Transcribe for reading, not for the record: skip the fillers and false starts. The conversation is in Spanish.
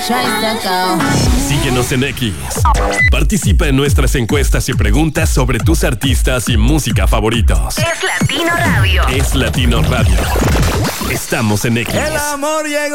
Síguenos en X. Participa en nuestras encuestas y preguntas sobre tus artistas y música favoritos. Es Latino Radio. Es Latino Radio. Estamos en X. El amor llegó.